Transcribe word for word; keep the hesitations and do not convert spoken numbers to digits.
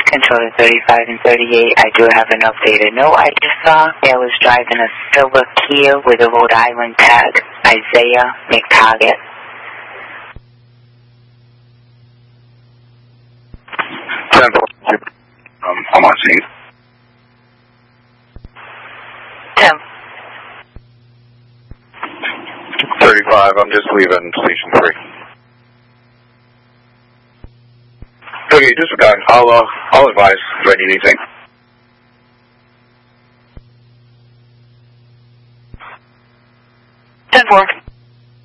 Controller thirty-five and thirty-eight, I do have an updated note I just saw. I was driving a silver Kia with a Rhode Island tag, Isaiah McTaggart. ten four, um, I'm on scene. ten. thirty-five, I'm just leaving station three. Okay, disregard. I'll, uh, I'll advise if I need anything. ten four.